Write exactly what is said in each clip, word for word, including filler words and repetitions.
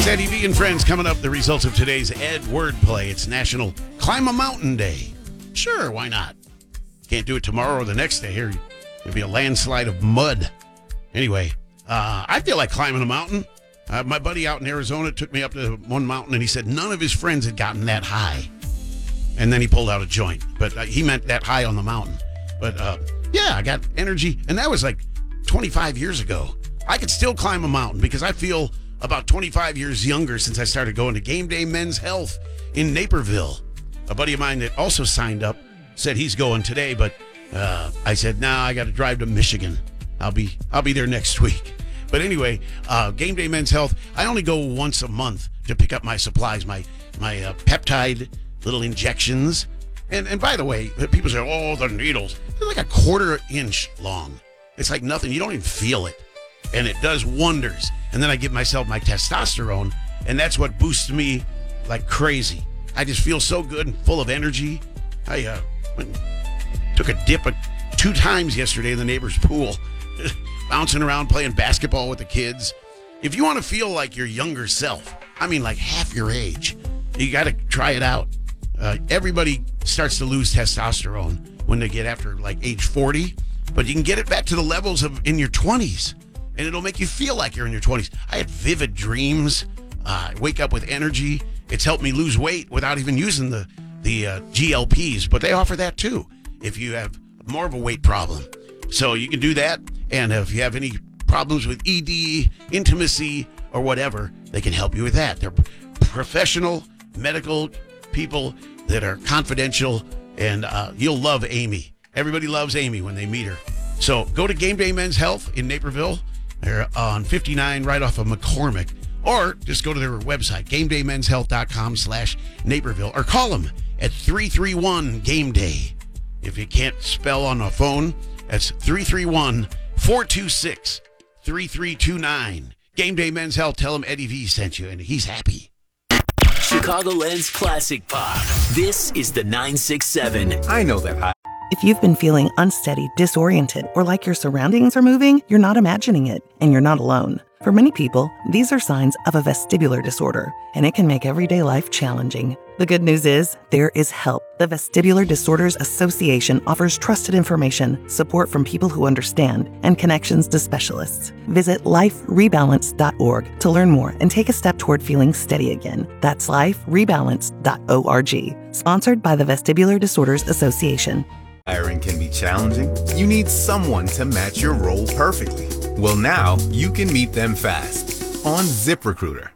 Eddie V and friends coming up. The results of today's Ed Wordplay. It's National Climb a Mountain Day. Sure, why not? Can't do it tomorrow or the next day. Here, there'll be a landslide of mud. Anyway, uh, I feel like climbing a mountain. Uh, my buddy out in Arizona took me up to one mountain, and he said none of his friends had gotten that high. And then he pulled out a joint. But uh, he meant that high on the mountain. But, uh, yeah, I got energy. And that was like twenty-five years ago. I could still climb a mountain because I feel about twenty-five years younger since I started going to Game Day Men's Health in Naperville. A buddy of mine that also signed up said he's going today, but uh, I said, nah, I got to drive to Michigan. I'll be I'll be there next week. But anyway, uh, Game Day Men's Health, I only go once a month to pick up my supplies, my my uh, peptide little injections. And and by the way, people say, oh, the needles. They're like a quarter inch long. It's like nothing. You don't even feel it. And it does wonders. And then I give myself my testosterone, and that's what boosts me like crazy. I just feel so good and full of energy. I uh, went, took a dip a, two times yesterday in the neighbor's pool, bouncing around playing basketball with the kids. If you want to feel like your younger self, I mean like half your age, you got to try it out. Uh, everybody starts to lose testosterone when they get after like age forty, but you can get it back to the levels of in your twenties. And it'll make you feel like you're in your twenties. I had vivid dreams. Uh, I wake up with energy. It's helped me lose weight without even using the, the uh, G L Ps. But they offer that too if you have more of a weight problem. So you can do that. And if you have any problems with E D, intimacy, or whatever, they can help you with that. They're professional medical people that are confidential. And uh, you'll love Amy. Everybody loves Amy when they meet her. So go to Game Day Men's Health in Naperville. They're on fifty-nine right off of McCormick. Or just go to their website, gamedaymen'shealth.com slash Naperville. Or call them at three three one game day. If you can't spell on a phone, that's three three one, four two six, three three two nine. Game Day Men's Health. Tell them Eddie V sent you, and he's happy. Chicagoland's Classic Pop. This is the nine six seven. I know that high. If you've been feeling unsteady, disoriented, or like your surroundings are moving, you're not imagining it, and you're not alone. For many people, these are signs of a vestibular disorder, and it can make everyday life challenging. The good news is, there is help. The Vestibular Disorders Association offers trusted information, support from people who understand, and connections to specialists. Visit life rebalance dot org to learn more and take a step toward feeling steady again. That's life rebalance dot org. Sponsored by the Vestibular Disorders Association. Hiring can be challenging. You need someone to match your role perfectly. Well, now you can meet them fast on ZipRecruiter.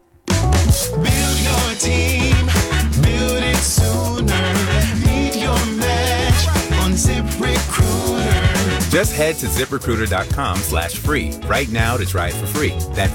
Build your team, build it sooner. Meet your match on ZipRecruiter. Just head to ZipRecruiter.com slash free right now to try it for free. That's